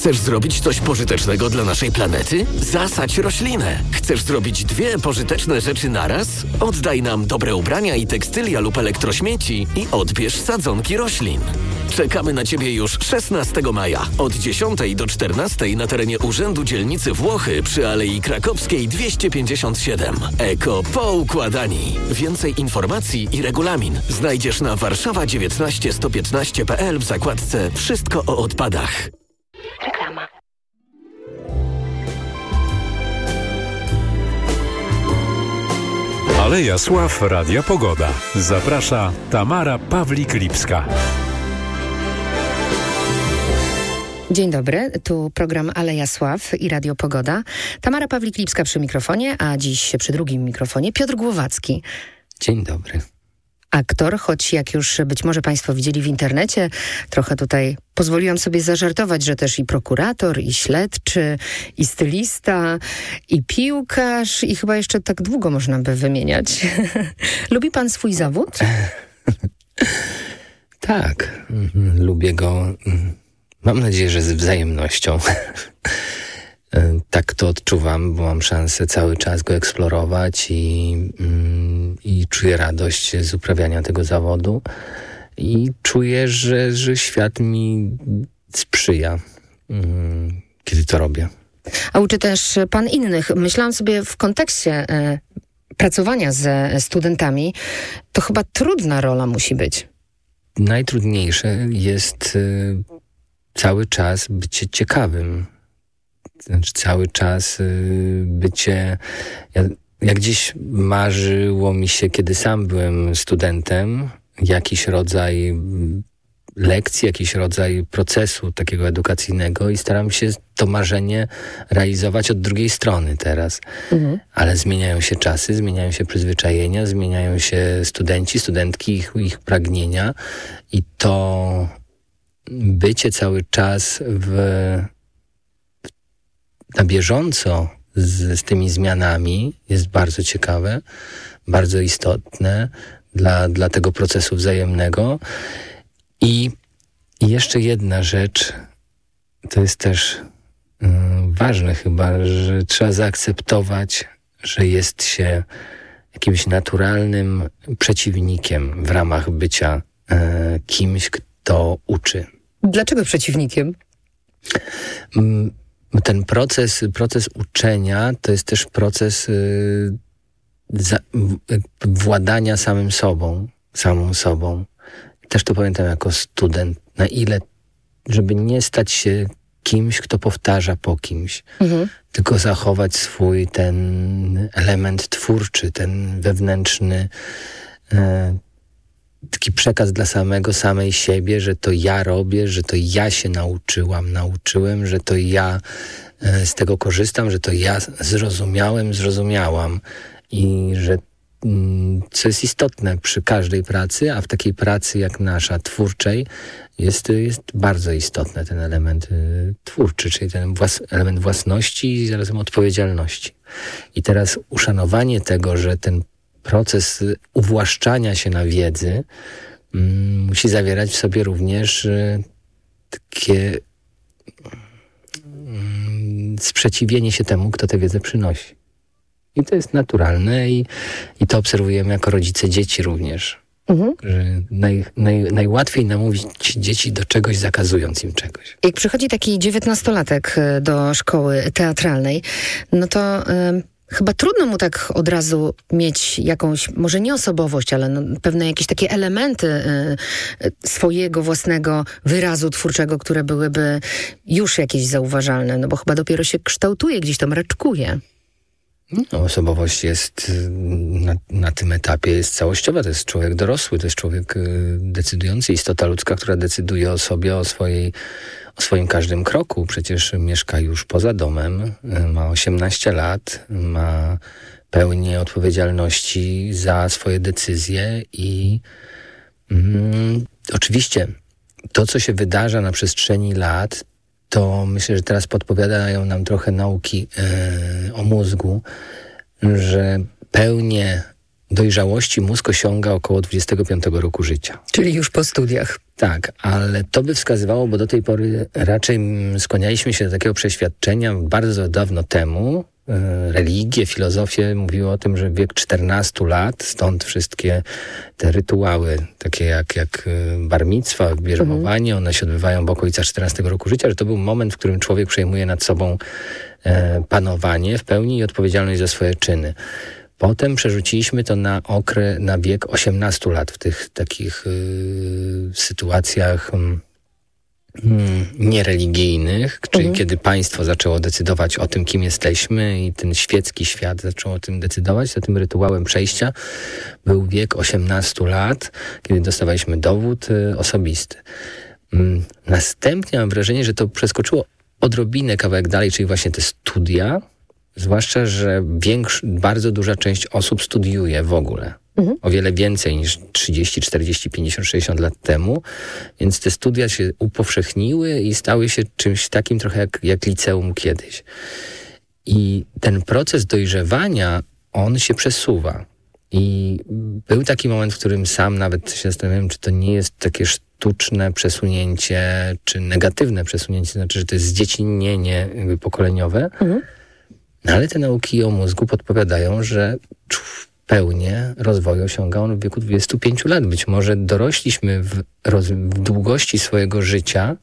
Chcesz zrobić coś pożytecznego dla naszej planety? Zasadź roślinę. Chcesz zrobić 2 pożyteczne rzeczy naraz? Oddaj nam dobre ubrania i tekstylia lub elektrośmieci i odbierz sadzonki roślin. Czekamy na Ciebie już 16 maja od 10 do 14 na terenie Urzędu Dzielnicy Włochy przy Alei Krakowskiej 257. Eko poukładani. Więcej informacji i regulamin znajdziesz na warszawa19115.pl w zakładce Wszystko o odpadach. Reklama. Aleja Sław Radia Pogoda. Zaprasza Tamara Pawlik-Lipska. Dzień dobry, tu program Aleja Sław i Radio Pogoda. Tamara Pawlik-Lipska przy mikrofonie, a dziś przy drugim mikrofonie Piotr Głowacki. Dzień dobry. Aktor, choć jak już być może Państwo widzieli w internecie, trochę tutaj pozwoliłam sobie zażartować, że też i prokurator, i śledczy, i stylista, i piłkarz, i chyba jeszcze tak długo można by wymieniać. Lubi Pan swój zawód? Tak, lubię go. Mam nadzieję, że z wzajemnością. Tak to odczuwam, bo mam szansę cały czas go eksplorować i czuję radość z uprawiania tego zawodu i czuję, że świat mi sprzyja, kiedy to robię. A uczy też Pan innych. Myślałam sobie w kontekście pracowania ze studentami, to chyba trudna rola musi być. Najtrudniejsze jest cały czas bycie ciekawym. Znaczy cały czas bycie... Jak gdzieś marzyło mi się, kiedy sam byłem studentem, jakiś rodzaj lekcji, jakiś rodzaj procesu takiego edukacyjnego i staram się to marzenie realizować od drugiej strony teraz. Ale zmieniają się czasy, zmieniają się przyzwyczajenia, zmieniają się studenci, studentki, ich pragnienia i to bycie cały czas na bieżąco z tymi zmianami jest bardzo ciekawe, bardzo istotne dla tego procesu wzajemnego. I jeszcze jedna rzecz, to jest też ważne chyba, że trzeba zaakceptować, że jest się jakimś naturalnym przeciwnikiem w ramach bycia kimś, kto uczy. Dlaczego przeciwnikiem? Ten proces uczenia to jest też proces władania samym sobą, samą sobą. Też to pamiętam jako student, na ile, żeby nie stać się kimś, kto powtarza po kimś, tylko zachować swój ten element twórczy, ten wewnętrzny taki przekaz dla samej siebie, że to ja robię, że to ja się nauczyłem, że to ja z tego korzystam, że to ja zrozumiałam i że co jest istotne przy każdej pracy, a w takiej pracy jak nasza, twórczej, jest bardzo istotny ten element twórczy, czyli ten element własności i zarazem odpowiedzialności. I teraz uszanowanie tego, że ten proces uwłaszczania się na wiedzy musi zawierać w sobie również takie sprzeciwienie się temu, kto tę wiedzę przynosi. I to jest naturalne i to obserwujemy jako rodzice dzieci również. Że najłatwiej namówić dzieci do czegoś, zakazując im czegoś. Jak przychodzi taki 19-latek do szkoły teatralnej, no to chyba trudno mu tak od razu mieć jakąś, może nie osobowość, ale pewne jakieś takie elementy swojego własnego wyrazu twórczego, które byłyby już jakieś zauważalne, no bo chyba dopiero się kształtuje, gdzieś tam raczkuje. No, osobowość jest na tym etapie jest całościowa, to jest człowiek dorosły, to jest człowiek decydujący, istota ludzka, która decyduje o sobie, o swoim każdym kroku. Przecież mieszka już poza domem, ma 18 lat, ma pełnię odpowiedzialności za swoje decyzje i oczywiście to, co się wydarza na przestrzeni lat, to myślę, że teraz podpowiadają nam trochę nauki o mózgu, że pełnię dojrzałości mózg osiąga około 25 roku życia. Czyli już po studiach. Tak, ale to by wskazywało, bo do tej pory raczej skłanialiśmy się do takiego przeświadczenia bardzo dawno temu. Religie, filozofie mówiły o tym, że wiek 14 lat, stąd wszystkie te rytuały, takie jak bar micwa, bierzmowanie, one się odbywają w okolicach 14 roku życia, że to był moment, w którym człowiek przejmuje nad sobą panowanie w pełni i odpowiedzialność za swoje czyny. Potem przerzuciliśmy to na wiek 18 lat w tych takich sytuacjach niereligijnych, czyli kiedy państwo zaczęło decydować o tym, kim jesteśmy i ten świecki świat zaczął o tym decydować, to tym rytuałem przejścia był wiek 18 lat, kiedy dostawaliśmy dowód osobisty. Następnie mam wrażenie, że to przeskoczyło odrobinę kawałek dalej, czyli właśnie te studia, zwłaszcza, że bardzo duża część osób studiuje w ogóle. O wiele więcej niż 30, 40, 50, 60 lat temu. Więc te studia się upowszechniły i stały się czymś takim trochę jak liceum kiedyś. I ten proces dojrzewania, on się przesuwa. I był taki moment, w którym sam nawet się zastanawiałem, czy to nie jest takie sztuczne przesunięcie, czy negatywne przesunięcie, znaczy, że to jest zdziecinnienie jakby pokoleniowe. No, ale te nauki o mózgu podpowiadają, że pełnię rozwoju osiąga on w wieku 25 lat. Być może dorośliśmy w długości swojego życia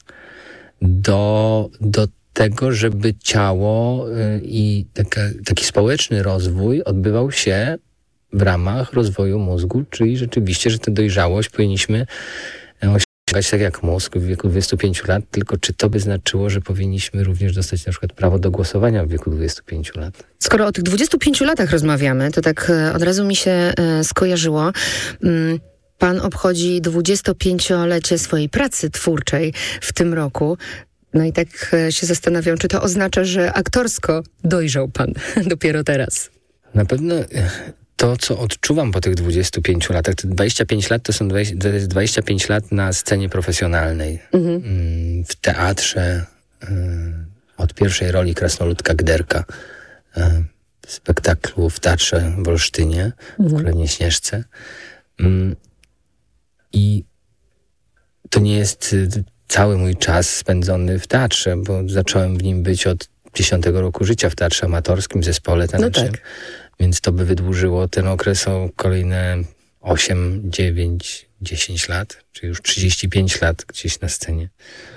do tego, żeby ciało i taki społeczny rozwój odbywał się w ramach rozwoju mózgu, czyli rzeczywiście, że tę dojrzałość powinniśmy osiągać tak jak mózg w wieku 25 lat, tylko czy to by znaczyło, że powinniśmy również dostać na przykład prawo do głosowania w wieku 25 lat? Skoro o tych 25 latach rozmawiamy, to tak od razu mi się skojarzyło. Pan obchodzi 25-lecie swojej pracy twórczej w tym roku. No i tak się zastanawiam, czy to oznacza, że aktorsko dojrzał pan dopiero teraz? Na pewno to, co odczuwam po tych 25 latach, te 25 lat to jest 25 lat na scenie profesjonalnej. W teatrze, od pierwszej roli krasnoludka Gderka, w spektaklu w Teatrze w Olsztynie, w Królewnie Śnieżce. I to nie jest cały mój czas spędzony w teatrze, bo zacząłem w nim być od 10 roku życia w teatrze amatorskim, zespole tanecznym. No tak. Więc to by wydłużyło ten okres o kolejne 8, 9, 10 lat, czyli już 35 lat gdzieś na scenie.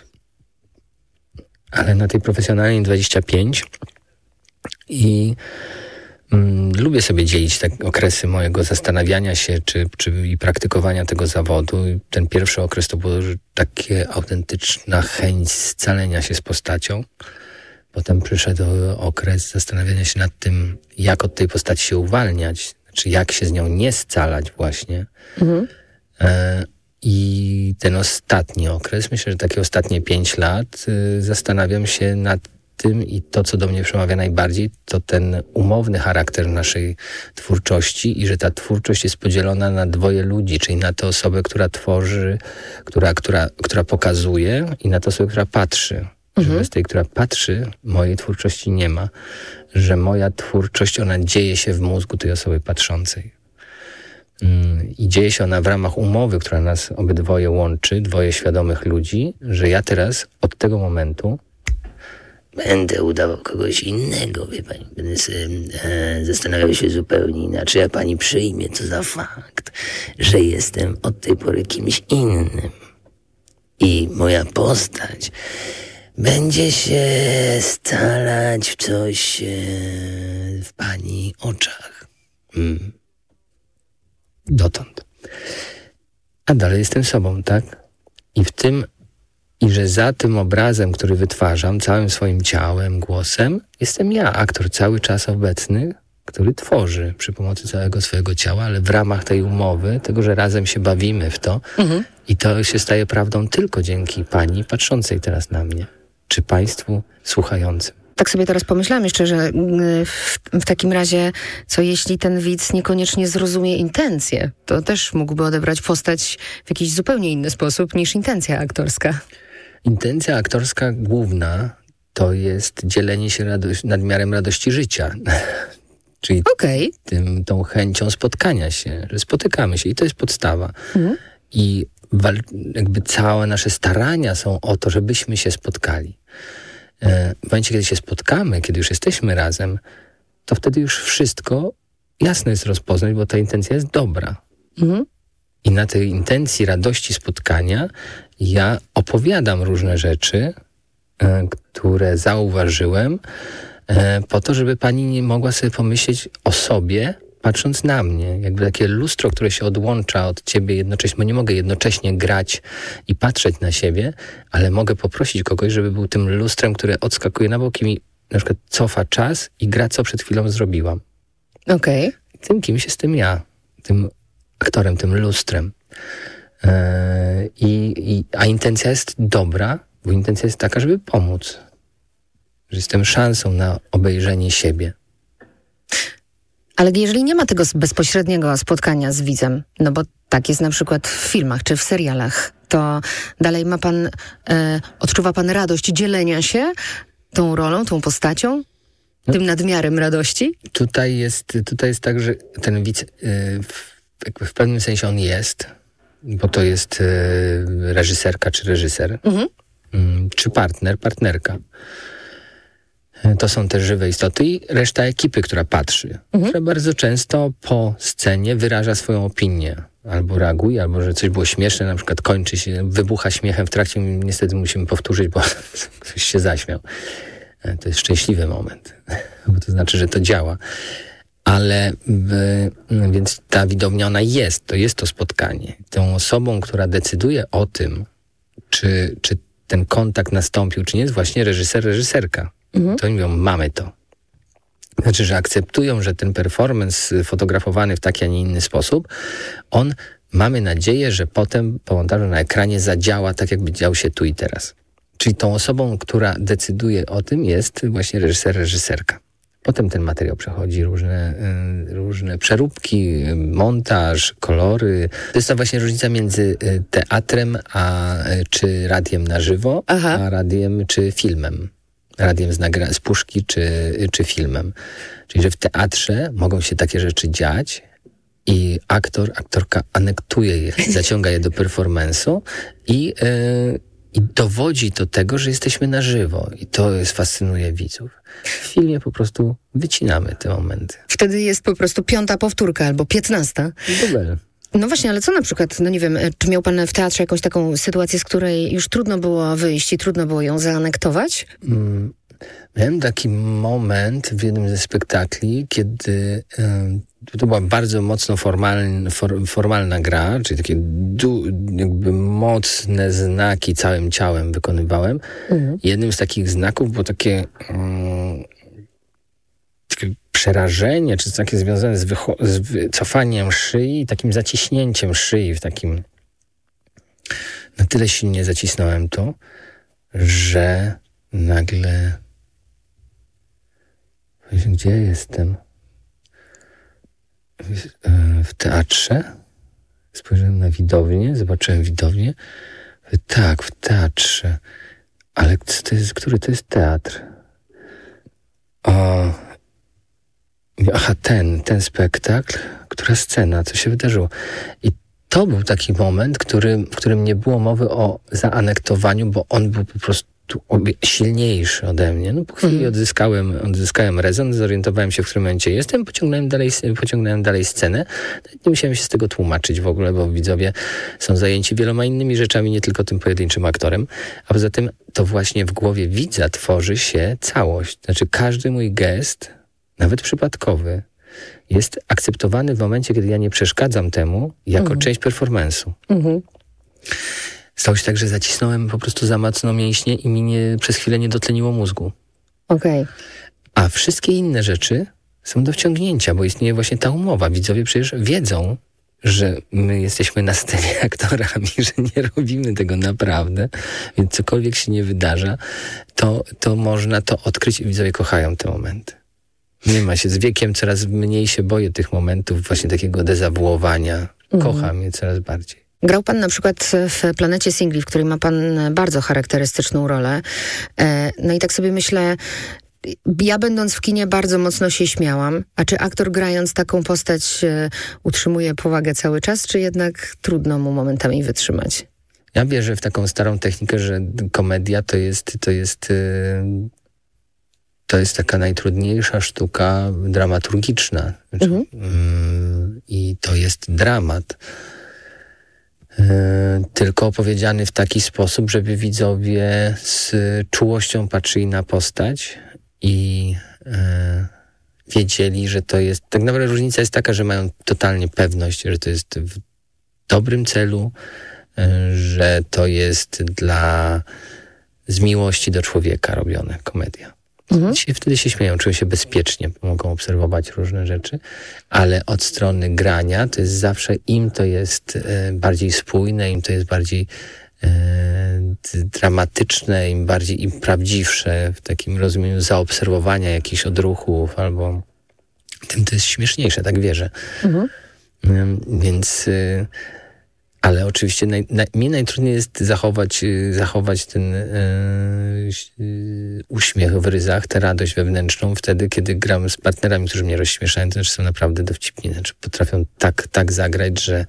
Ale na tej profesjonalnej 25 i lubię sobie dzielić te okresy mojego zastanawiania się i praktykowania tego zawodu. Ten pierwszy okres to było takie autentyczna chęć scalenia się z postacią. Potem przyszedł okres zastanawiania się nad tym, jak od tej postaci się uwalniać, znaczy jak się z nią nie scalać właśnie. I ten ostatni okres, myślę, że takie ostatnie 5 lat, zastanawiam się nad tym i to, co do mnie przemawia najbardziej, to ten umowny charakter naszej twórczości i że ta twórczość jest podzielona na dwoje ludzi, czyli na tę osobę, która tworzy, która pokazuje i na tę osobę, która patrzy. Że bez tej, która patrzy, mojej twórczości nie ma. Że moja twórczość, ona dzieje się w mózgu tej osoby patrzącej. I dzieje się ona w ramach umowy, która nas obydwoje łączy, dwoje świadomych ludzi, że ja teraz od tego momentu będę udawał kogoś innego, wie pani. Będę sobie zastanawiał się zupełnie inaczej, a pani przyjmie to za fakt, że jestem od tej pory kimś innym. I moja postać będzie się scalać w coś w pani oczach. Dotąd. A dalej jestem sobą, tak? I że za tym obrazem, który wytwarzam, całym swoim ciałem, głosem, jestem ja, aktor cały czas obecny, który tworzy przy pomocy całego swojego ciała, ale w ramach tej umowy, tego, że razem się bawimy w to. I to się staje prawdą tylko dzięki pani patrzącej teraz na mnie. Czy państwu słuchającym. Tak sobie teraz pomyślałam jeszcze, że w takim razie, co jeśli ten widz niekoniecznie zrozumie intencje, to też mógłby odebrać postać w jakiś zupełnie inny sposób niż intencja aktorska. Intencja aktorska główna to jest dzielenie się nadmiarem radości życia. Czyli Okej. tą chęcią spotkania się, że spotykamy się i to jest podstawa. I jakby całe nasze starania są o to, żebyśmy się spotkali. W momencie, kiedy się spotkamy, kiedy już jesteśmy razem, to wtedy już wszystko jasne jest rozpoznać, bo ta intencja jest dobra. I na tej intencji radości spotkania ja opowiadam różne rzeczy, które zauważyłem, po to, żeby pani nie mogła sobie pomyśleć o sobie, patrząc na mnie. Jakby takie lustro, które się odłącza od ciebie jednocześnie, bo nie mogę jednocześnie grać i patrzeć na siebie, ale mogę poprosić kogoś, żeby był tym lustrem, które odskakuje na bok i mi na przykład cofa czas i gra, co przed chwilą zrobiłam. Okej. Tym kimś jestem ja, tym aktorem, tym lustrem. A intencja jest dobra, bo intencja jest taka, żeby pomóc. Że jestem szansą na obejrzenie siebie. Ale jeżeli nie ma tego bezpośredniego spotkania z widzem, no bo tak jest na przykład w filmach czy w serialach, to dalej ma pan, odczuwa pan radość dzielenia się tą rolą, tą postacią, tym nadmiarem radości? Tutaj jest tak, że ten widz w pewnym sensie on jest, bo to jest reżyserka czy reżyser, czy partnerka. To są te żywe istoty i reszta ekipy, która patrzy. Która bardzo często po scenie wyraża swoją opinię. Albo reaguje, albo że coś było śmieszne, na przykład kończy się, wybucha śmiechem w trakcie, niestety musimy powtórzyć, bo ktoś się zaśmiał. To jest szczęśliwy moment, bo to znaczy, że to działa. Ale więc ta widownia, ona jest, to jest to spotkanie. Tą osobą, która decyduje o tym, czy ten kontakt nastąpił, czy nie, jest właśnie reżyserka. To oni mówią, mamy to. Znaczy, że akceptują, że ten performance fotografowany w taki, a nie inny sposób, mamy nadzieję, że potem po montażu na ekranie zadziała tak, jakby dział się tu i teraz. Czyli tą osobą, która decyduje o tym, jest właśnie reżyserka. Potem ten materiał przechodzi różne przeróbki, montaż, kolory. To jest ta właśnie różnica między teatrem czy radiem na żywo, a radiem czy filmem. Radiem z puszki czy filmem. Czyli, że w teatrze mogą się takie rzeczy dziać i aktorka anektuje je, zaciąga je do performance'u i dowodzi do tego, że jesteśmy na żywo. I to fascynuje widzów. W filmie po prostu wycinamy te momenty. Wtedy jest po prostu 5. powtórka albo 15. Dubel. No właśnie, ale co na przykład, no nie wiem, czy miał pan w teatrze jakąś taką sytuację, z której już trudno było wyjść i trudno było ją zaanektować? Miałem taki moment w jednym ze spektakli, kiedy to była bardzo mocno formalna gra, czyli takie jakby mocne znaki całym ciałem wykonywałem. Jednym z takich znaków było takie przerażenie, czy takie związane z cofaniem szyi, takim zaciśnięciem szyi, w takim... Na tyle silnie zacisnąłem to, że nagle... Gdzie jestem? W teatrze. Spojrzałem na widownię, zobaczyłem widownię. Tak, w teatrze. Ale który to jest teatr? Aha, ten spektakl, która scena, co się wydarzyło. I to był taki moment, w którym nie było mowy o zaanektowaniu, bo on był po prostu silniejszy ode mnie. No po chwili odzyskałem rezon, zorientowałem się, w którym momencie jestem, pociągnąłem dalej scenę. Nie musiałem się z tego tłumaczyć w ogóle, bo widzowie są zajęci wieloma innymi rzeczami, nie tylko tym pojedynczym aktorem. A poza tym to właśnie w głowie widza tworzy się całość. Znaczy każdy mój gest, nawet przypadkowy, jest akceptowany w momencie, kiedy ja nie przeszkadzam temu jako część performance'u. Stało się tak, że zacisnąłem po prostu za mocno mięśnie i mi przez chwilę nie dotleniło mózgu. Okej. A wszystkie inne rzeczy są do wciągnięcia, bo istnieje właśnie ta umowa. Widzowie przecież wiedzą, że my jesteśmy na scenie aktorami, że nie robimy tego naprawdę, więc cokolwiek się nie wydarza, to można to odkryć i widzowie kochają te momenty. Nie ma się. Z wiekiem coraz mniej się boję tych momentów właśnie takiego dezawuowania. Kocham je coraz bardziej. Grał pan na przykład w Planecie Singli, w której ma pan bardzo charakterystyczną rolę. No i tak sobie myślę, ja będąc w kinie bardzo mocno się śmiałam. A czy aktor grając taką postać utrzymuje powagę cały czas, czy jednak trudno mu momentami wytrzymać? Ja wierzę w taką starą technikę, że komedia to jest taka najtrudniejsza sztuka dramaturgiczna. I to jest dramat. Tylko opowiedziany w taki sposób, żeby widzowie z czułością patrzyli na postać i wiedzieli, że to jest... Tak naprawdę różnica jest taka, że mają totalnie pewność, że to jest w dobrym celu, że to jest z miłości do człowieka robione komedia. Wtedy się śmieją, czują się bezpiecznie, mogą obserwować różne rzeczy, ale od strony grania to jest zawsze, im to jest bardziej spójne, im to jest bardziej dramatyczne, im prawdziwsze w takim rozumieniu zaobserwowania jakichś odruchów, albo tym to jest śmieszniejsze, tak wierzę. Więc... Ale oczywiście mi najtrudniej jest zachować ten uśmiech w ryzach, tę radość wewnętrzną wtedy, kiedy gram z partnerami, którzy mnie rozśmieszają, to znaczy są naprawdę dowcipni, znaczy potrafią tak zagrać, że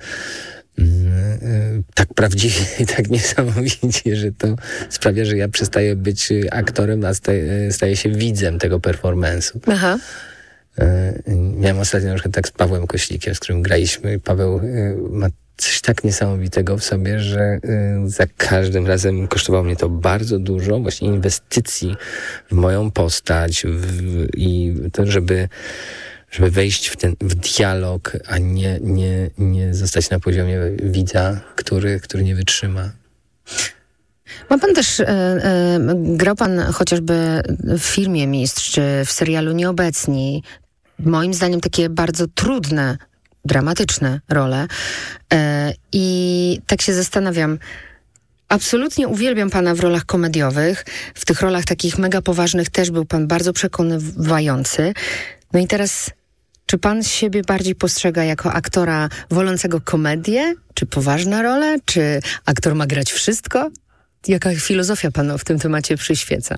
tak prawdziwie i tak niesamowicie, że to sprawia, że ja przestaję być aktorem, a staję się widzem tego performance'u. Aha. Miałem ostatnio na przykład tak z Pawłem Koślikiem, z którym graliśmy. Paweł ma coś tak niesamowitego w sobie, że za każdym razem kosztowało mnie to bardzo dużo właśnie inwestycji w moją postać i to, żeby wejść w dialog, a nie zostać na poziomie widza, który nie wytrzyma. Ma pan też, grał pan chociażby w filmie Mistrz, czy w serialu Nieobecni. Moim zdaniem takie bardzo trudne, dramatyczne role. I tak się zastanawiam, absolutnie uwielbiam pana w rolach komediowych. W tych rolach takich mega poważnych też był pan bardzo przekonywający. No i teraz, czy pan siebie bardziej postrzega jako aktora wolącego komedię? Czy poważne role? Czy aktor ma grać wszystko? Jaka filozofia panu w tym temacie przyświeca?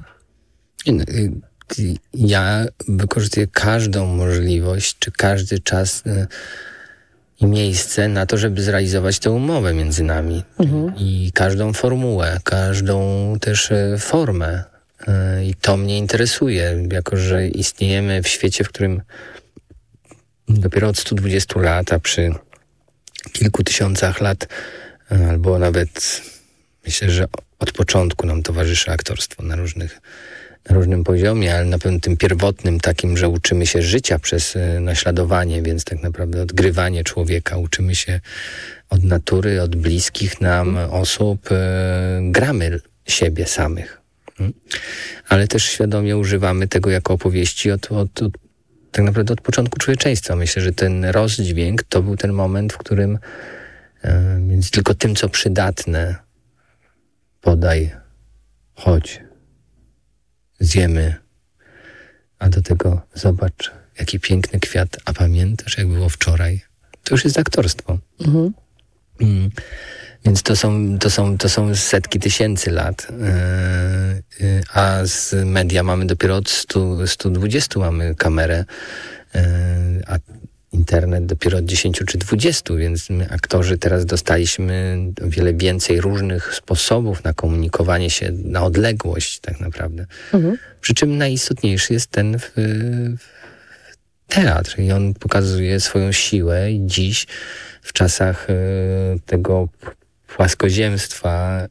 Ja wykorzystuję każdą możliwość, czy każdy czas i miejsce na to, żeby zrealizować tę umowę między nami. I każdą formułę, każdą też formę. I to mnie interesuje, jako że istniejemy w świecie, w którym dopiero od 120 lat, a przy kilku tysiącach lat, albo nawet myślę, że od początku nam towarzyszy aktorstwo na różnym poziomie, ale na pewno tym pierwotnym takim, że uczymy się życia przez naśladowanie, więc tak naprawdę odgrywanie człowieka. Uczymy się od natury, od bliskich nam osób. Gramy siebie samych. Ale też świadomie używamy tego jako opowieści tak naprawdę od początku człowieczeństwa. Myślę, że ten rozdźwięk to był ten moment, w którym między tylko tym, co przydatne, podaj, chodź, zjemy, a do tego zobacz, jaki piękny kwiat, a pamiętasz, jak było wczoraj? To już jest aktorstwo. Więc to są setki tysięcy lat, a z media mamy dopiero od 120 mamy kamerę, a internet dopiero od 10 czy 20, więc my aktorzy teraz dostaliśmy o wiele więcej różnych sposobów na komunikowanie się na odległość tak naprawdę. Przy czym najistotniejszy jest ten teatr i on pokazuje swoją siłę i dziś w czasach tego płaskoziemstwa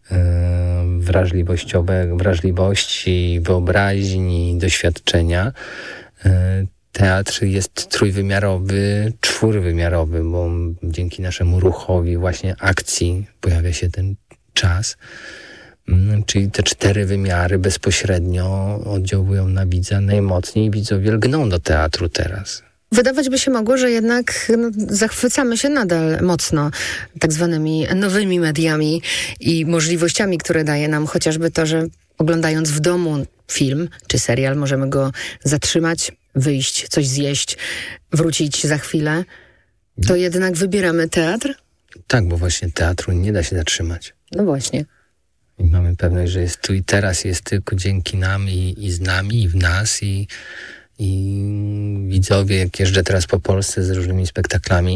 wrażliwości, wyobraźni, doświadczenia, teatr jest trójwymiarowy, czwórwymiarowy, bo dzięki naszemu ruchowi właśnie akcji pojawia się ten czas. Czyli te 4 wymiary bezpośrednio oddziałują na widza najmocniej i widzowie lgną do teatru teraz. Wydawać by się mogło, że jednak zachwycamy się nadal mocno tak zwanymi nowymi mediami i możliwościami, które daje nam chociażby to, że oglądając w domu film czy serial możemy go zatrzymać, wyjść, coś zjeść, wrócić za chwilę. To jednak wybieramy teatr? Tak, bo właśnie teatru nie da się zatrzymać. No właśnie. I mamy pewność, że jest tu i teraz, jest tylko dzięki nam i z nami, i w nas, i widzowie, jak jeżdżę teraz po Polsce z różnymi spektaklami,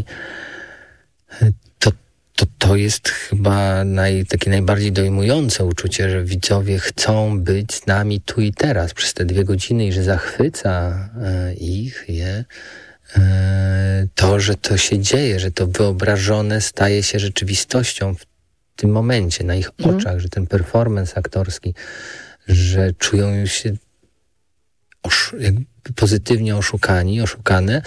to jest chyba takie najbardziej dojmujące uczucie, że widzowie chcą być z nami tu i teraz przez te 2 godziny i że zachwyca je to, że to się dzieje, że to wyobrażone staje się rzeczywistością w tym momencie, na ich oczach, że ten performance aktorski, że czują się jakby pozytywnie oszukane,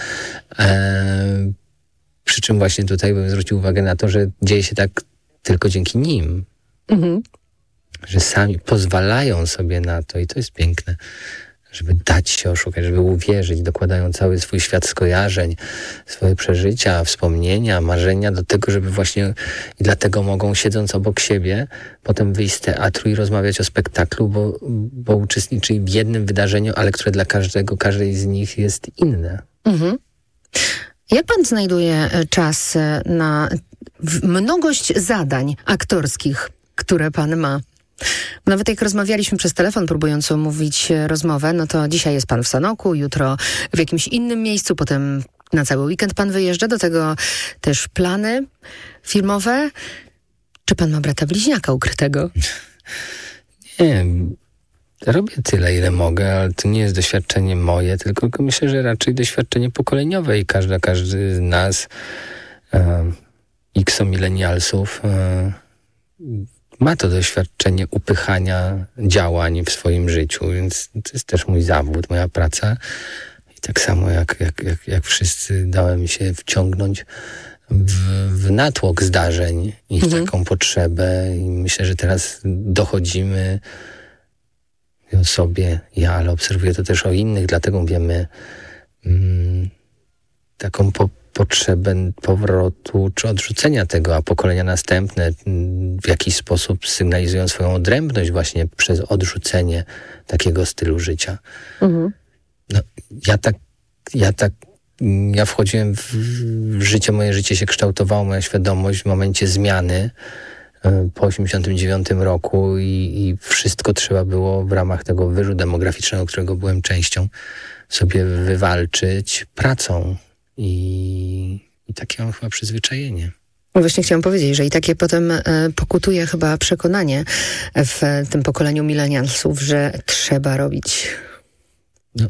przy czym właśnie tutaj bym zwrócił uwagę na to, że dzieje się tak tylko dzięki nim. Że sami pozwalają sobie na to i to jest piękne, żeby dać się oszukać, żeby uwierzyć, dokładają cały swój świat skojarzeń, swoje przeżycia, wspomnienia, marzenia do tego, żeby właśnie i dlatego mogą, siedząc obok siebie, potem wyjść z teatru i rozmawiać o spektaklu, bo uczestniczyli w jednym wydarzeniu, ale które dla każdej z nich jest inne. Jak pan znajduje czas na mnogość zadań aktorskich, które pan ma? Nawet jak rozmawialiśmy przez telefon, próbując omówić rozmowę, no to dzisiaj jest pan w Sanoku, jutro w jakimś innym miejscu, potem na cały weekend pan wyjeżdża, do tego też plany filmowe. Czy pan ma brata bliźniaka ukrytego? Nie, robię tyle, ile mogę, ale to nie jest doświadczenie moje, tylko myślę, że raczej doświadczenie pokoleniowe i każdy z nas, milenialsów, ma to doświadczenie upychania działań w swoim życiu, więc to jest też mój zawód, moja praca. I tak samo jak wszyscy dałem się wciągnąć w natłok zdarzeń i w taką potrzebę. I myślę, że teraz dochodzimy o sobie, ale obserwuję to też o innych, dlatego wiemy taką potrzebę powrotu czy odrzucenia tego, a pokolenia następne w jakiś sposób sygnalizują swoją odrębność właśnie przez odrzucenie takiego stylu życia. No, ja wchodziłem w życie, moje życie się kształtowało, moja świadomość w momencie zmiany po 89 roku i wszystko trzeba było w ramach tego wyżu demograficznego, którego byłem częścią, sobie wywalczyć pracą. I takie mam chyba przyzwyczajenie. Właśnie chciałam powiedzieć, że i takie potem pokutuje chyba przekonanie w tym pokoleniu milenialsów, że trzeba robić. No,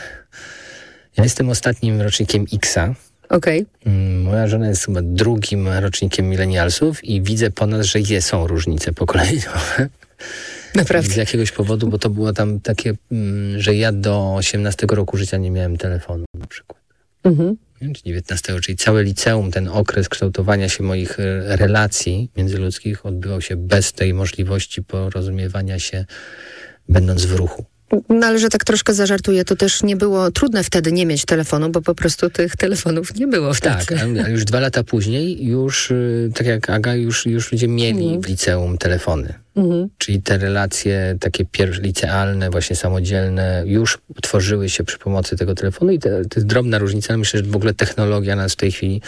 ja jestem ostatnim rocznikiem X-a. Okej. Moja żona jest chyba drugim rocznikiem milenialsów i widzę po nas, że są różnice pokoleniowe. Naprawdę. Z jakiegoś powodu, bo to było tam takie, że ja do 18 roku życia nie miałem telefonu na przykład. Czy 19, czyli całe liceum, ten okres kształtowania się moich relacji międzyludzkich odbywał się bez tej możliwości porozumiewania się, będąc w ruchu. No ale że tak troszkę zażartuję, to też nie było trudne wtedy nie mieć telefonu, bo po prostu tych telefonów nie było wtedy. Tak, ale już 2 lata później już, tak jak Aga, już ludzie mieli w liceum telefony. Czyli te relacje takie licealne, właśnie samodzielne, już tworzyły się przy pomocy tego telefonu i to jest drobna różnica, ale myślę, że w ogóle technologia nas w tej chwili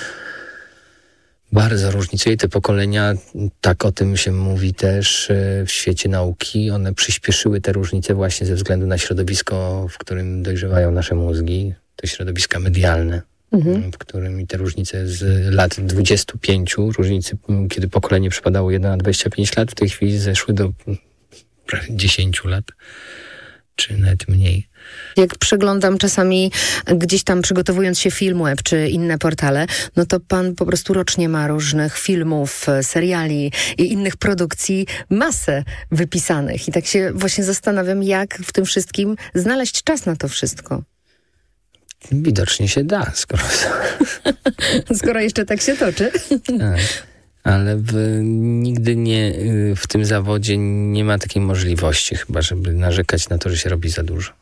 bardzo różnicuje. Te pokolenia, tak o tym się mówi też w świecie nauki, one przyspieszyły te różnice właśnie ze względu na środowisko, w którym dojrzewają nasze mózgi, to środowiska medialne, w którym te różnice z lat 25, różnicy, kiedy pokolenie przypadało 1 na 25 lat, w tej chwili zeszły do prawie 10 lat, czy nawet mniej. Jak przeglądam czasami gdzieś tam przygotowując się Filmweb czy inne portale, no to pan po prostu rocznie ma różnych filmów, seriali i innych produkcji masę wypisanych. I tak się właśnie zastanawiam, jak w tym wszystkim znaleźć czas na to wszystko. Widocznie się da, Skoro jeszcze tak się toczy. Tak. Ale nigdy nie, w tym zawodzie nie ma takiej możliwości chyba, żeby narzekać na to, że się robi za dużo.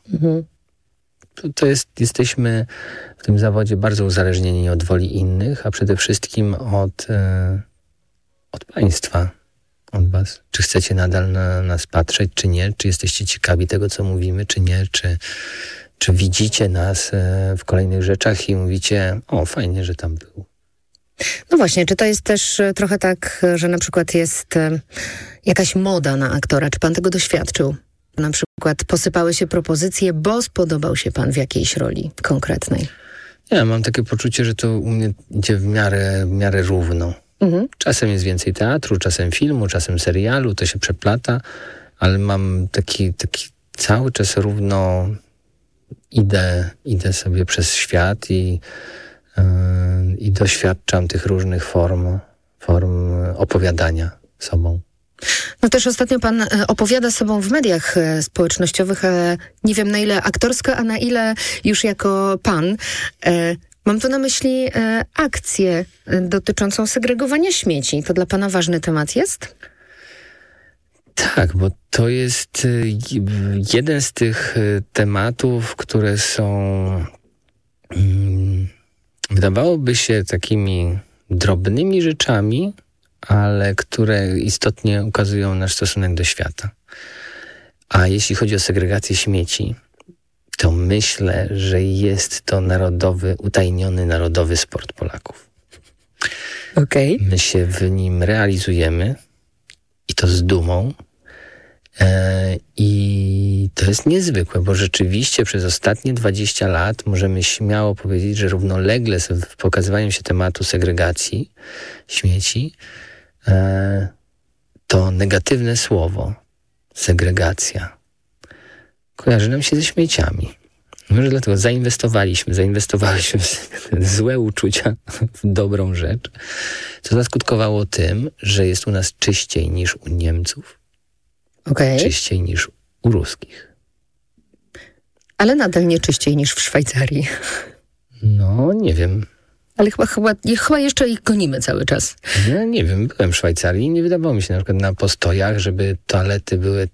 Jesteśmy w tym zawodzie bardzo uzależnieni od woli innych, a przede wszystkim od państwa, od was. Czy chcecie nadal na nas patrzeć, czy nie? Czy jesteście ciekawi tego, co mówimy, czy nie? Czy widzicie nas w kolejnych rzeczach i mówicie, o, fajnie, że tam był. No właśnie, czy to jest też trochę tak, że na przykład jest jakaś moda na aktora? Czy pan tego doświadczył? Na przykład posypały się propozycje, bo spodobał się pan w jakiejś roli konkretnej. Ja mam takie poczucie, że to u mnie idzie w miarę równo. Czasem jest więcej teatru, czasem filmu, czasem serialu, to się przeplata, ale mam taki cały czas równo idę sobie przez świat i doświadczam tych różnych form opowiadania sobą. No też ostatnio pan opowiada sobą w mediach społecznościowych, nie wiem na ile aktorsko, a na ile już jako pan. Mam tu na myśli akcję dotyczącą segregowania śmieci. To dla pana ważny temat jest? Tak, bo to jest jeden z tych tematów, które są, wydawałoby się takimi drobnymi rzeczami, ale które istotnie ukazują nasz stosunek do świata. A jeśli chodzi o segregację śmieci, to myślę, że jest to utajniony narodowy sport Polaków. Okej. My się w nim realizujemy i to z dumą. I to jest niezwykłe, bo rzeczywiście przez ostatnie 20 lat możemy śmiało powiedzieć, że równolegle z pokazywaniem się tematu segregacji śmieci, to negatywne słowo segregacja kojarzy nam się ze śmieciami. Może dlatego zainwestowaliśmy w złe uczucia w dobrą rzecz, co zaskutkowało tym, że jest u nas czyściej niż u Niemców, czyściej niż u ruskich. Ale nadal nie czyściej niż w Szwajcarii. No, nie wiem. Ale chyba jeszcze ich gonimy cały czas. No, nie wiem, byłem w Szwajcarii i nie wydawało mi się na przykład na postojach, żeby toalety były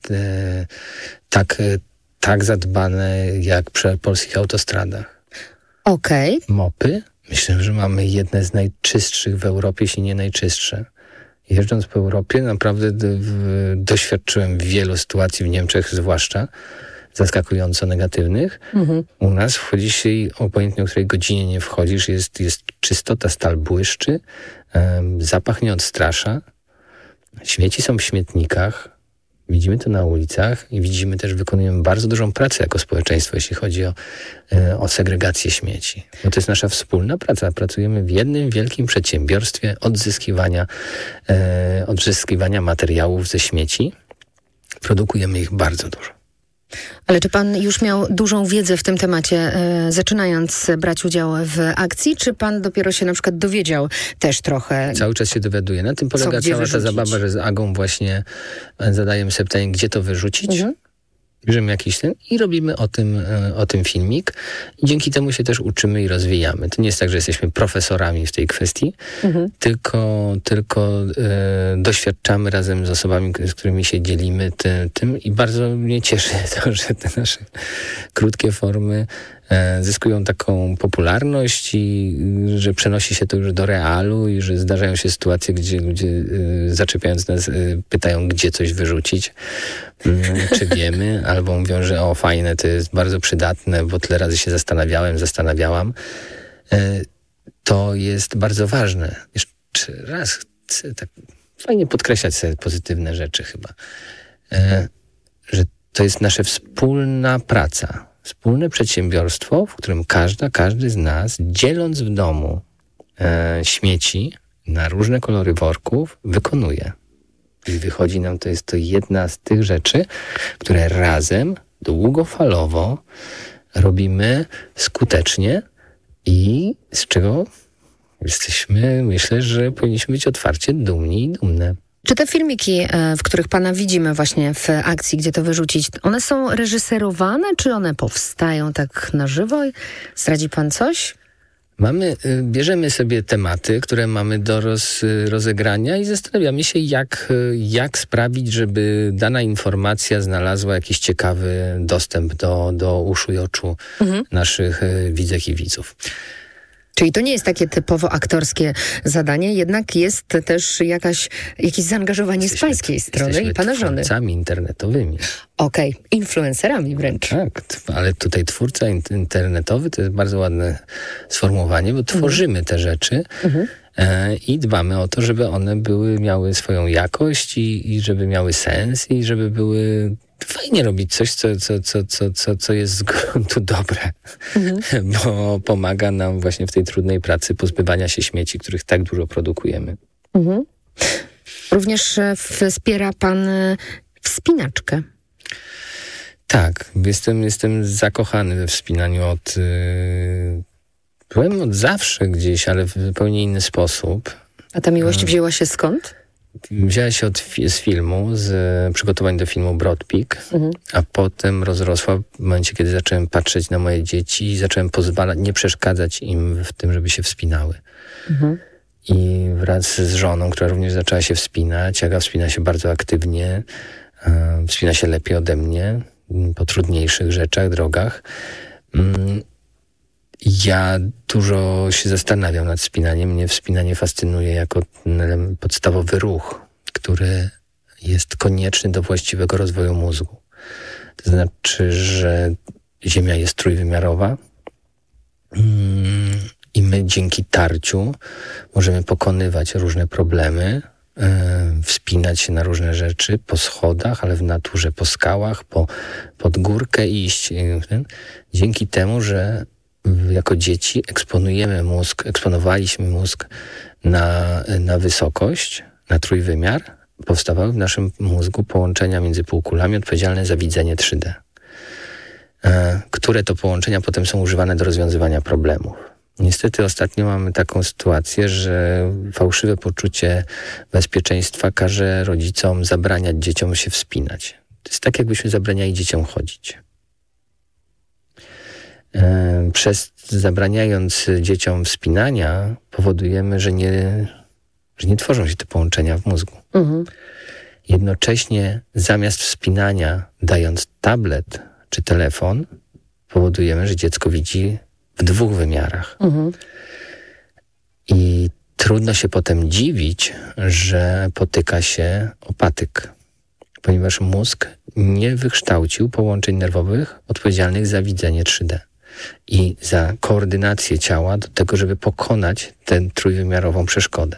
tak zadbane jak przy polskich autostradach. Okej. Mopy? Myślę, że mamy jedne z najczystszych w Europie, jeśli nie najczystsze. Jeżdżąc po Europie naprawdę doświadczyłem wielu sytuacji, w Niemczech zwłaszcza, zaskakująco negatywnych. U nas wchodzi się i obojętnie o której godzinie nie wchodzisz, jest czystota, stal błyszczy, zapach nie odstrasza, śmieci są w śmietnikach, widzimy to na ulicach i widzimy też, wykonujemy bardzo dużą pracę jako społeczeństwo, jeśli chodzi o segregację śmieci. Bo to jest nasza wspólna praca. Pracujemy w jednym wielkim przedsiębiorstwie odzyskiwania materiałów ze śmieci. Produkujemy ich bardzo dużo. Ale czy pan już miał dużą wiedzę w tym temacie, zaczynając brać udział w akcji, czy pan dopiero się na przykład dowiedział też trochę? Cały czas się dowiaduję. Na tym polega cała ta zabawa, że z Agą właśnie zadajemy sobie pytanie, gdzie to wyrzucić. Bierzemy jakiś i robimy o tym filmik. I dzięki temu się też uczymy i rozwijamy. To nie jest tak, że jesteśmy profesorami w tej kwestii, tylko doświadczamy razem z osobami, z którymi się dzielimy tym i bardzo mnie cieszy to, że te nasze krótkie formy zyskują taką popularność i że przenosi się to już do realu i że zdarzają się sytuacje, gdzie ludzie zaczepiając nas pytają, gdzie coś wyrzucić, czy wiemy, albo mówią, że o fajne, to jest bardzo przydatne, bo tyle razy się zastanawiałam. To jest bardzo ważne. Jeszcze raz chcę tak fajnie podkreślać sobie pozytywne rzeczy chyba, że to jest nasza wspólna praca. Wspólne przedsiębiorstwo, w którym każdy z nas, dzieląc w domu śmieci na różne kolory worków, wykonuje. I wychodzi nam, to jest to jedna z tych rzeczy, które razem, długofalowo robimy skutecznie i z czego myślę, że powinniśmy być otwarcie dumni i dumne. Czy te filmiki, w których pana widzimy właśnie w akcji, gdzie to wyrzucić, one są reżyserowane, czy one powstają tak na żywo? Zdradzi pan coś? Bierzemy sobie tematy, które mamy do rozegrania i zastanawiamy się, jak sprawić, żeby dana informacja znalazła jakiś ciekawy dostęp do uszu i oczu naszych widzek i widzów. Czyli to nie jest takie typowo aktorskie zadanie, jednak jest też jakieś zaangażowanie z pańskiej strony i pana żony. Twórcami internetowymi. Okej, influencerami wręcz. Tak, ale tutaj twórca internetowy to jest bardzo ładne sformułowanie, bo tworzymy te rzeczy I dbamy o to, żeby one miały swoją jakość i żeby miały sens i żeby były... Fajnie robić coś, co jest z gruntu dobre, bo pomaga nam właśnie w tej trudnej pracy pozbywania się śmieci, których tak dużo produkujemy. Również wspiera pan wspinaczkę. Tak, jestem zakochany we wspinaniu byłem od zawsze gdzieś, ale w zupełnie inny sposób. A ta miłość wzięła się skąd? Wzięła się z filmu, z przygotowań do filmu Broad Peak, a potem rozrosła w momencie, kiedy zacząłem patrzeć na moje dzieci i zacząłem nie przeszkadzać im w tym, żeby się wspinały. I wraz z żoną, która również zaczęła się wspinać, Aga wspina się bardzo aktywnie, wspina się lepiej ode mnie po trudniejszych rzeczach, drogach. Ja dużo się zastanawiam nad wspinaniem. Mnie wspinanie fascynuje jako podstawowy ruch, który jest konieczny do właściwego rozwoju mózgu. To znaczy, że Ziemia jest trójwymiarowa i my dzięki tarciu możemy pokonywać różne problemy, wspinać się na różne rzeczy po schodach, ale w naturze po skałach, pod górkę iść. Dzięki temu, że jako dzieci eksponowaliśmy mózg na wysokość, na trójwymiar, powstawały w naszym mózgu połączenia między półkulami odpowiedzialne za widzenie 3D, które to połączenia potem są używane do rozwiązywania problemów. Niestety ostatnio mamy taką sytuację, że fałszywe poczucie bezpieczeństwa każe rodzicom zabraniać dzieciom się wspinać. To jest tak, jakbyśmy zabraniali dzieciom chodzić. Zabraniając dzieciom wspinania, powodujemy, że nie tworzą się te połączenia w mózgu. Jednocześnie zamiast wspinania, dając tablet czy telefon, powodujemy, że dziecko widzi w 2 wymiarach. I trudno się potem dziwić, że potyka się o patyk, ponieważ mózg nie wykształcił połączeń nerwowych odpowiedzialnych za widzenie 3D i za koordynację ciała do tego, żeby pokonać tę trójwymiarową przeszkodę.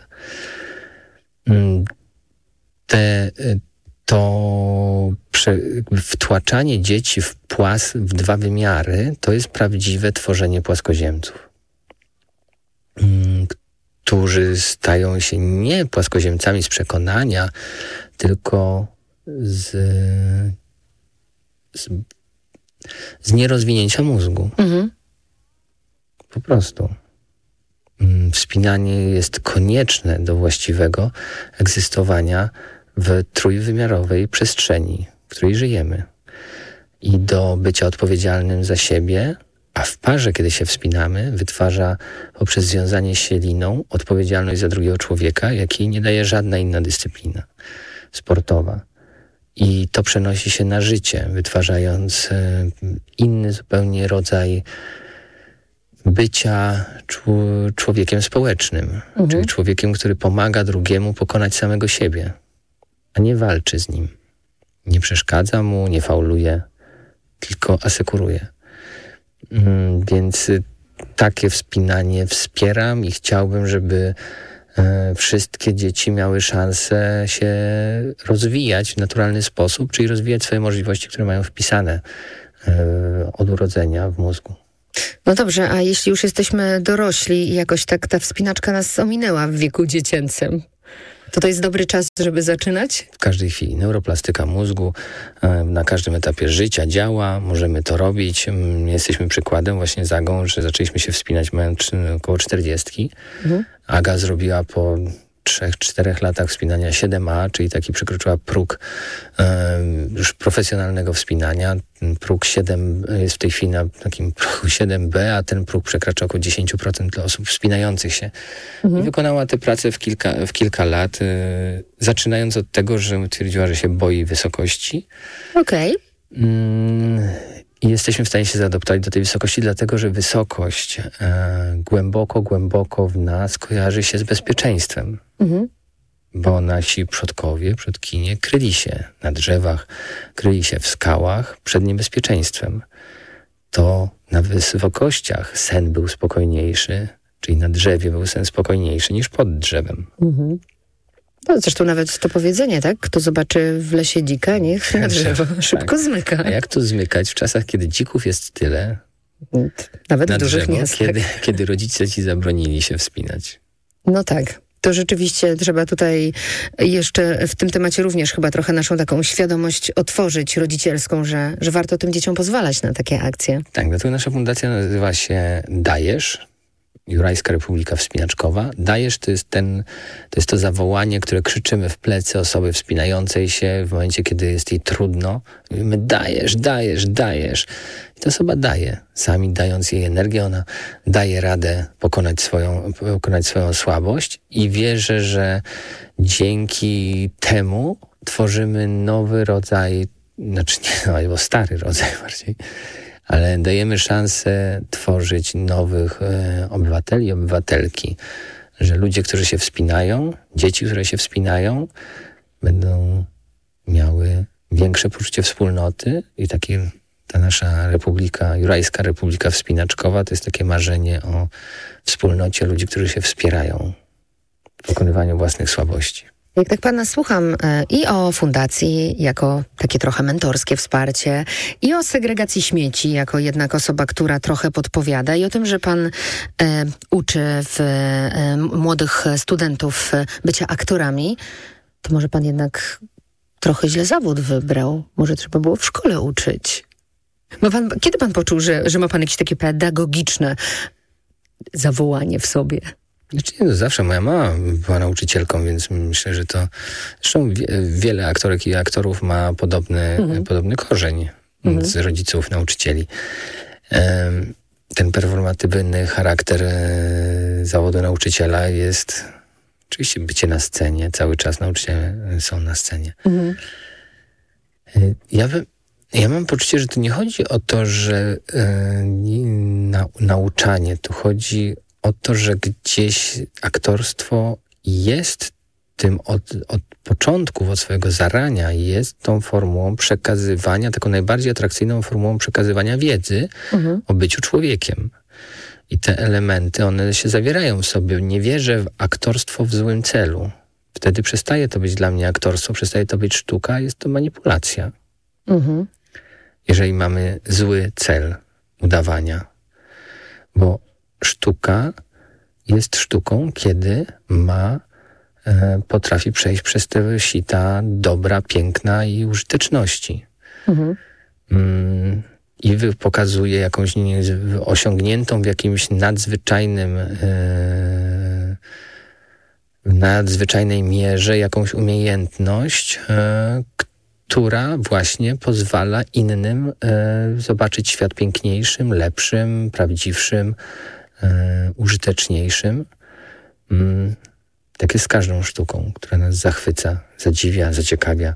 Wtłaczanie dzieci w 2 wymiary to jest prawdziwe tworzenie płaskoziemców, którzy stają się nie płaskoziemcami z przekonania, tylko z nierozwinięcia mózgu. Po prostu. Wspinanie jest konieczne do właściwego egzystowania w trójwymiarowej przestrzeni, w której żyjemy. I do bycia odpowiedzialnym za siebie, a w parze, kiedy się wspinamy, wytwarza poprzez związanie się liną odpowiedzialność za drugiego człowieka, jakiej nie daje żadna inna dyscyplina sportowa. I to przenosi się na życie, wytwarzając inny zupełnie rodzaj bycia człowiekiem społecznym, czyli człowiekiem, który pomaga drugiemu pokonać samego siebie, a nie walczy z nim. Nie przeszkadza mu, nie fauluje, tylko asekuruje. Więc takie wspinanie wspieram i chciałbym, żeby wszystkie dzieci miały szansę się rozwijać w naturalny sposób, czyli rozwijać swoje możliwości, które mają wpisane od urodzenia w mózgu. No dobrze, a jeśli już jesteśmy dorośli i jakoś tak ta wspinaczka nas ominęła w wieku dziecięcym, to jest dobry czas, żeby zaczynać? W każdej chwili. Neuroplastyka mózgu na każdym etapie życia działa, możemy to robić. Jesteśmy przykładem właśnie z Agą, że zaczęliśmy się wspinać mając około 40. Aga zrobiła po 3-4 latach wspinania 7A, czyli taki przekroczyła próg już profesjonalnego wspinania. Próg 7 jest w tej chwili na takim progu 7B, a ten próg przekracza około 10% dla osób wspinających się. I wykonała tę pracę w kilka lat, zaczynając od tego, że twierdziła, że się boi wysokości. Okej. I jesteśmy w stanie się zaadoptować do tej wysokości, dlatego że wysokość głęboko w nas kojarzy się z bezpieczeństwem. Bo nasi przodkowie kryli się na drzewach, kryli się w skałach przed niebezpieczeństwem. To na wysokościach sen był spokojniejszy, czyli na drzewie, był sen spokojniejszy niż pod drzewem. No, zresztą nawet to powiedzenie, tak? Kto zobaczy w lesie dzika, niech na drzewo szybko zmyka. A jak to zmykać w czasach, kiedy dzików jest tyle? Nawet Na w dużych drzewo, miastach. kiedy rodzice ci zabronili się wspinać. No tak. To rzeczywiście trzeba tutaj jeszcze w tym temacie również chyba trochę naszą taką świadomość otworzyć rodzicielską, że warto tym dzieciom pozwalać na takie akcje. Tak, dlatego nasza fundacja nazywa się Dajesz, Jurajska Republika Wspinaczkowa. Dajesz to jest to zawołanie, które krzyczymy w plecy osoby wspinającej się w momencie, kiedy jest jej trudno. Mówimy dajesz, dajesz, dajesz. I ta osoba daje. Sami dając jej energię, ona daje radę pokonać swoją słabość i wierzę, że dzięki temu tworzymy nowy rodzaj, albo stary rodzaj bardziej, ale dajemy szansę tworzyć nowych obywateli i obywatelki, że ludzie, którzy się wspinają, dzieci, które się wspinają, będą miały większe poczucie wspólnoty i ta nasza republika, Jurajska Republika Wspinaczkowa, to jest takie marzenie o wspólnocie ludzi, którzy się wspierają w pokonywaniu własnych słabości. Jak tak pana słucham i o fundacji jako takie trochę mentorskie wsparcie, i o segregacji śmieci jako jednak osoba, która trochę podpowiada, i o tym, że pan uczy młodych studentów bycia aktorami, to może pan jednak trochę źle zawód wybrał. Może trzeba było w szkole uczyć. Kiedy pan poczuł, że ma pan jakieś takie pedagogiczne zawołanie w sobie? Zawsze moja mama była nauczycielką, więc myślę, że to... Zresztą wiele aktorek i aktorów ma podobny korzeń z rodziców nauczycieli. Ten performatywny charakter zawodu nauczyciela jest... Oczywiście bycie na scenie, cały czas nauczyciele są na scenie. Ja mam poczucie, że tu nie chodzi o to, że nauczanie, tu chodzi o to, że gdzieś aktorstwo jest tym od początku, od swojego zarania, jest tą formułą przekazywania, taką najbardziej atrakcyjną formułą przekazywania wiedzy o byciu człowiekiem. I te elementy, one się zawierają w sobie. Nie wierzę w aktorstwo w złym celu. Wtedy przestaje to być dla mnie aktorstwo, przestaje to być sztuka, jest to manipulacja. Jeżeli mamy zły cel udawania. Bo sztuka jest sztuką, kiedy potrafi przejść przez te sita dobra, piękna i użyteczności. I pokazuje jakąś osiągniętą w jakimś nadzwyczajnej mierze jakąś umiejętność, która właśnie pozwala innym zobaczyć świat piękniejszym, lepszym, prawdziwszym, użyteczniejszym. Tak jest z każdą sztuką, która nas zachwyca, zadziwia, zaciekawia.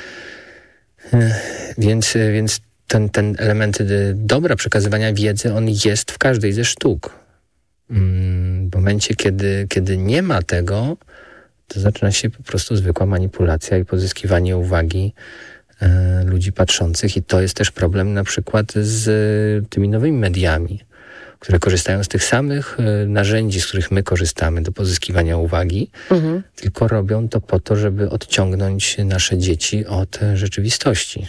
Więc ten element dobra przekazywania wiedzy, on jest w każdej ze sztuk. W momencie, kiedy nie ma tego, to zaczyna się po prostu zwykła manipulacja i pozyskiwanie uwagi ludzi patrzących. I to jest też problem na przykład z tymi nowymi mediami, które korzystają z tych samych narzędzi, z których my korzystamy do pozyskiwania uwagi, tylko robią to po to, żeby odciągnąć nasze dzieci od rzeczywistości.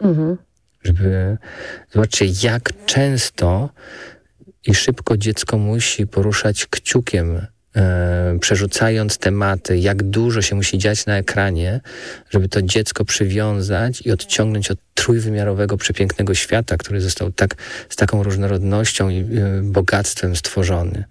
Zobaczcie, jak często i szybko dziecko musi poruszać kciukiem, przerzucając tematy, jak dużo się musi dziać na ekranie, żeby to dziecko przywiązać i odciągnąć od trójwymiarowego, przepięknego świata, który został z taką różnorodnością i bogactwem stworzony.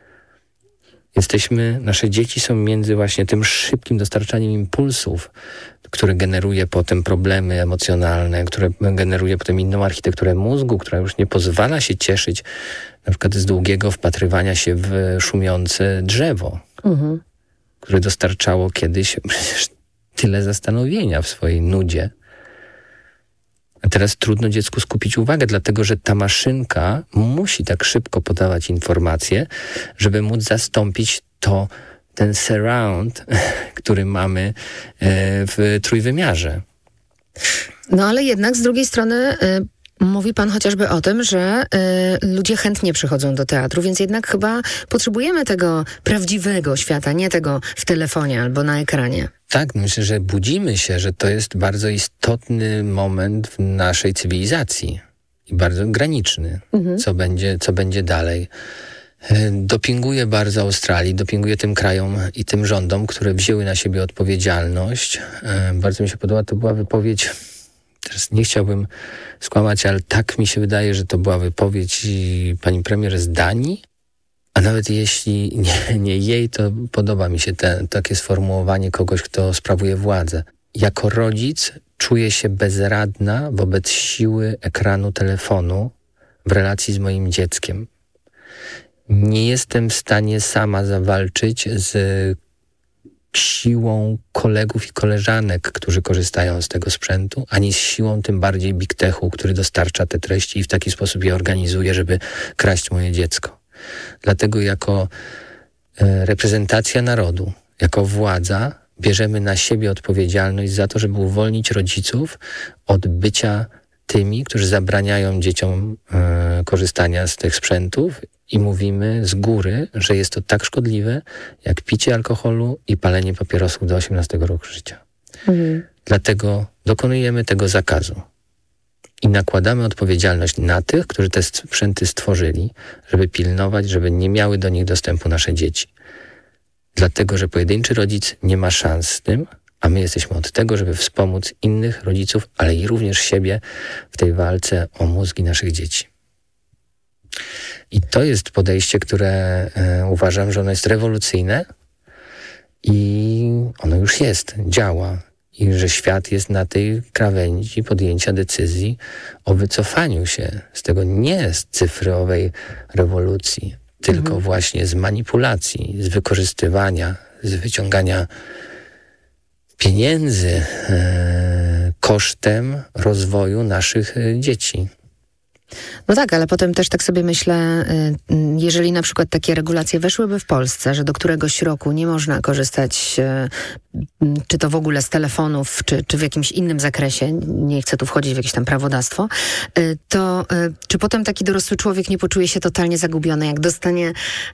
Nasze dzieci są między właśnie tym szybkim dostarczaniem impulsów, które generuje potem problemy emocjonalne, które generuje potem inną architekturę mózgu, która już nie pozwala się cieszyć na przykład z długiego wpatrywania się w szumiące drzewo, które dostarczało kiedyś przecież tyle zastanowienia w swojej nudzie. A teraz trudno dziecku skupić uwagę, dlatego że ta maszynka musi tak szybko podawać informacje, żeby móc zastąpić ten surround, który mamy w trójwymiarze. No ale jednak z drugiej strony Mówi pan chociażby o tym, że ludzie chętnie przychodzą do teatru, więc jednak chyba potrzebujemy tego prawdziwego świata, nie tego w telefonie albo na ekranie. Tak, myślę, że budzimy się, że to jest bardzo istotny moment w naszej cywilizacji i bardzo graniczny, co będzie dalej. Dopinguję bardzo Australii, dopinguję tym krajom i tym rządom, które wzięły na siebie odpowiedzialność. Bardzo mi się podoba, to była wypowiedź, teraz nie chciałbym skłamać, ale tak mi się wydaje, że to była wypowiedź pani premier z Danii, a nawet jeśli nie jej, to podoba mi się takie sformułowanie kogoś, kto sprawuje władzę. Jako rodzic czuję się bezradna wobec siły ekranu telefonu w relacji z moim dzieckiem. Nie jestem w stanie sama zawalczyć z siłą kolegów i koleżanek, którzy korzystają z tego sprzętu, ani z siłą tym bardziej Big Techu, który dostarcza te treści i w taki sposób je organizuje, żeby kraść moje dziecko. Dlatego jako reprezentacja narodu, jako władza bierzemy na siebie odpowiedzialność za to, żeby uwolnić rodziców od bycia tymi, którzy zabraniają dzieciom korzystania z tych sprzętów i mówimy z góry, że jest to tak szkodliwe, jak picie alkoholu i palenie papierosów do 18 roku życia. Dlatego dokonujemy tego zakazu i nakładamy odpowiedzialność na tych, którzy te sprzęty stworzyli, żeby pilnować, żeby nie miały do nich dostępu nasze dzieci. Dlatego, że pojedynczy rodzic nie ma szans z tym, a my jesteśmy od tego, żeby wspomóc innych rodziców, ale i również siebie w tej walce o mózgi naszych dzieci. I to jest podejście, które uważam, że ono jest rewolucyjne i ono już jest, działa. I że świat jest na tej krawędzi podjęcia decyzji o wycofaniu się z tego nie z cyfrowej rewolucji, tylko właśnie z manipulacji, z wykorzystywania, z wyciągania pieniędzy kosztem rozwoju naszych dzieci. No tak, ale potem też tak sobie myślę, jeżeli na przykład takie regulacje weszłyby w Polsce, że do któregoś roku nie można korzystać, czy to w ogóle z telefonów, czy w jakimś innym zakresie, nie chcę tu wchodzić w jakieś tam prawodawstwo, to czy potem taki dorosły człowiek nie poczuje się totalnie zagubiony, jak dostanie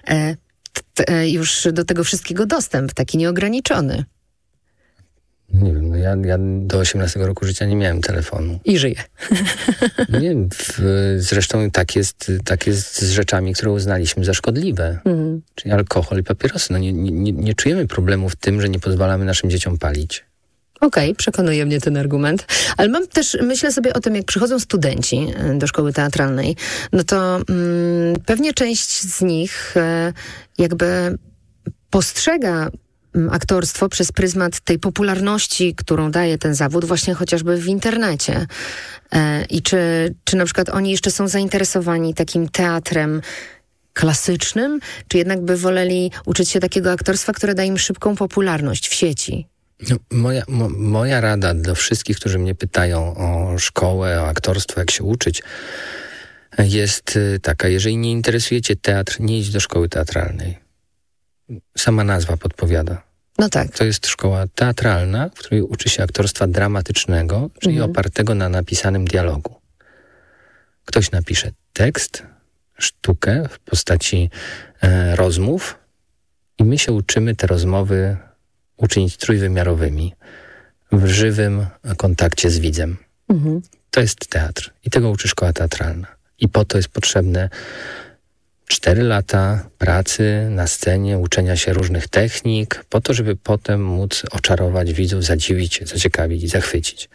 już do tego wszystkiego dostęp, taki nieograniczony? Nie wiem, ja do 18 roku życia nie miałem telefonu. I żyję. No nie wiem, zresztą tak jest z rzeczami, które uznaliśmy za szkodliwe. Czyli alkohol i papierosy. No nie czujemy problemu w tym, że nie pozwalamy naszym dzieciom palić. Okej, przekonuje mnie ten argument. Ale mam też, myślę sobie o tym, jak przychodzą studenci do szkoły teatralnej, no to pewnie część z nich jakby postrzega aktorstwo przez pryzmat tej popularności, którą daje ten zawód właśnie chociażby w internecie. I czy na przykład oni jeszcze są zainteresowani takim teatrem klasycznym, czy jednak by woleli uczyć się takiego aktorstwa, które daje im szybką popularność w sieci? No, moja rada dla wszystkich, którzy mnie pytają o szkołę, o aktorstwo, jak się uczyć, jest taka: jeżeli nie interesuje cię teatr, nie idź do szkoły teatralnej. Sama nazwa podpowiada. No tak. To jest szkoła teatralna, w której uczy się aktorstwa dramatycznego, czyli opartego na napisanym dialogu. Ktoś napisze tekst, sztukę w postaci rozmów i my się uczymy te rozmowy uczynić trójwymiarowymi, w żywym kontakcie z widzem. To jest teatr i tego uczy szkoła teatralna. I po to jest potrzebne 4 lata pracy na scenie, uczenia się różnych technik, po to, żeby potem móc oczarować widzów, zadziwić, zaciekawić i zachwycić.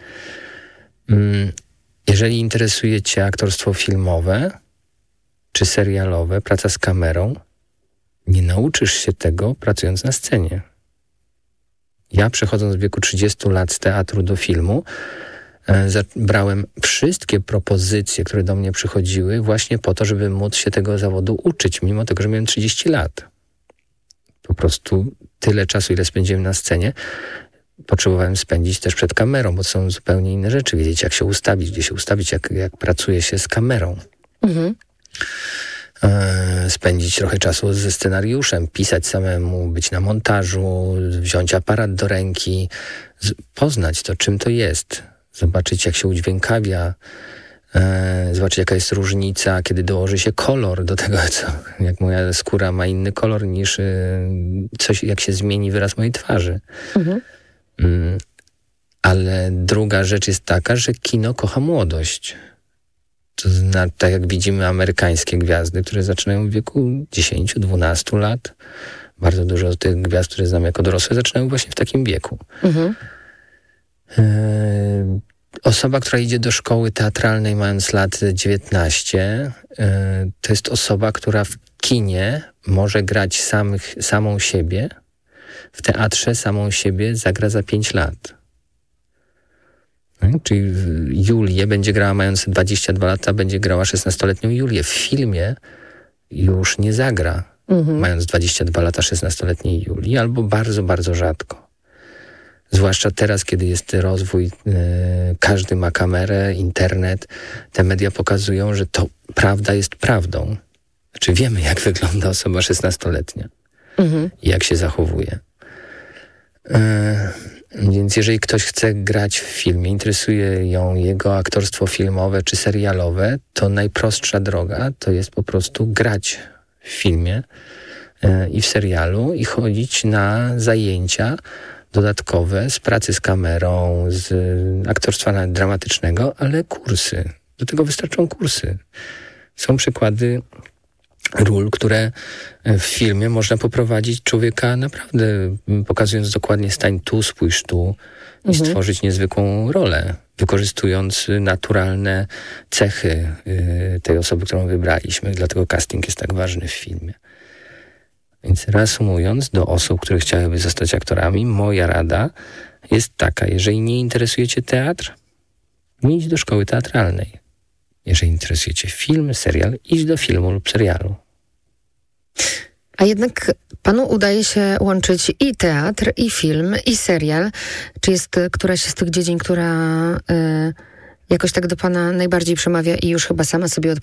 Jeżeli interesuje cię aktorstwo filmowe czy serialowe, praca z kamerą, nie nauczysz się tego pracując na scenie. Ja, przechodząc w wieku 30 lat z teatru do filmu, brałem wszystkie propozycje, które do mnie przychodziły, właśnie po to, żeby móc się tego zawodu uczyć, mimo tego, że miałem 30 lat. Po prostu tyle czasu, ile spędziłem na scenie, potrzebowałem spędzić też przed kamerą, bo są zupełnie inne rzeczy. Wiedzieć, jak się ustawić, gdzie się ustawić, jak pracuje się z kamerą. Spędzić trochę czasu ze scenariuszem, pisać samemu, być na montażu, wziąć aparat do ręki, poznać to, czym to jest. Zobaczyć, jak się udźwiękawia Zobaczyć, jaka jest różnica, kiedy dołoży się kolor do tego, jak moja skóra ma inny kolor niż coś, jak się zmieni wyraz mojej twarzy. Ale druga rzecz jest taka, że kino kocha młodość. To znaczy, tak jak widzimy amerykańskie gwiazdy, które zaczynają w wieku 10-12 lat. Bardzo dużo tych gwiazd, które znam jako dorosłe, zaczynają właśnie w takim wieku. Osoba, która idzie do szkoły teatralnej mając lat 19, to jest osoba, która w kinie może grać samą siebie, w teatrze samą siebie zagra za 5 lat. Czyli Julię będzie grała mając 22 lata, będzie grała 16-letnią Julię. W filmie już nie zagra mając 22 lata 16-letniej Julii, albo bardzo, bardzo rzadko. Zwłaszcza teraz, kiedy jest rozwój, każdy ma kamerę, internet, te media pokazują, że to prawda jest prawdą. Znaczy wiemy, jak wygląda osoba 16-letnia i jak się zachowuje. Więc jeżeli ktoś chce grać w filmie, interesuje ją jego aktorstwo filmowe czy serialowe, to najprostsza droga to jest po prostu grać w filmie i w serialu i chodzić na zajęcia dodatkowe z pracy z kamerą, z aktorstwa dramatycznego, ale kursy. Do tego wystarczą kursy. Są przykłady ról, które w filmie można poprowadzić człowieka naprawdę, pokazując dokładnie stań tu, spójrz tu i stworzyć niezwykłą rolę, wykorzystując naturalne cechy tej osoby, którą wybraliśmy. Dlatego casting jest tak ważny w filmie. Więc reasumując, do osób, które chciałyby zostać aktorami, moja rada jest taka: jeżeli nie interesuje cię teatr, nie idź do szkoły teatralnej. Jeżeli interesuje cię film, serial, idź do filmu lub serialu. A jednak panu udaje się łączyć i teatr, i film, i serial. Czy jest któraś z tych dziedzin, która jakoś tak do pana najbardziej przemawia i już chyba sama sobie